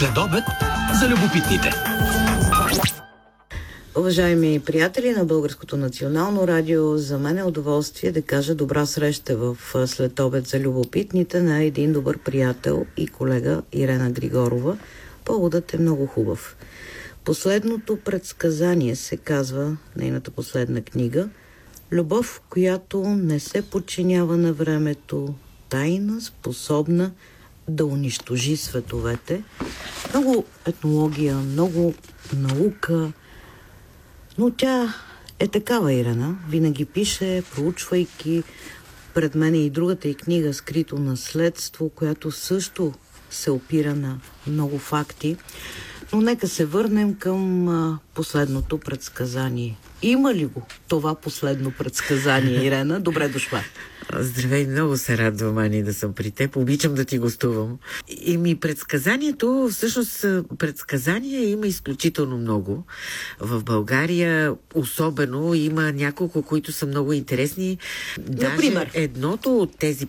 Следобед за любопитните. Уважаеми приятели на Българското национално радио, за мен е удоволствие да кажа добра среща в Следобед за любопитните на един добър приятел и колега Ирена Григорова. Поводът е много хубав. Последното предсказание се казва нейната последна книга. Любов, която не се подчинява на времето, тайна, способна да унищожи световете. Много етнология, много наука, но тя е такава, Ирена. Винаги пише, проучвайки. Пред мен и другата й книга "Скрито наследство", която също се опира на много факти. Но нека се върнем към последното предсказание. Има ли го това последно предсказание, Ирена? Добре дошла. Здравей, много се радвам, Ани, да съм при теб. Обичам да ти гостувам. Предсказанието, всъщност предсказания има изключително много. В България особено има няколко, които са много интересни. Например? Даже едното от тези